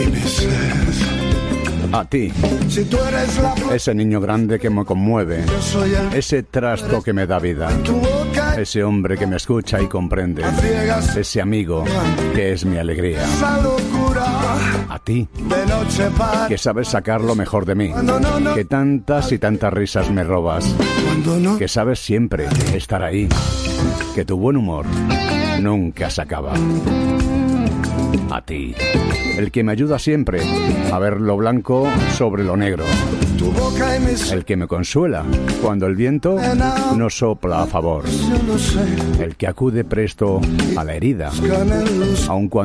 A ti, Si tú eres la flor, ese niño grande que me conmueve, yo soy el ese trasto que me da vida, tu boca, ese hombre que me escucha y comprende, friegas ese amigo que es mi alegría. esa locura A ti, de noche para que sabes sacar lo mejor de mí, cuando no, que tantas y tantas risas me robas, cuando no. que sabes siempre estar ahí, que tu buen humor nunca se acaba. A ti, el que me ayuda siempre a ver lo blanco sobre lo negro, Tu boca y mis el que me consuela cuando el viento no sopla a favor, yo lo sé, el que acude presto a la herida, canela. aun cuando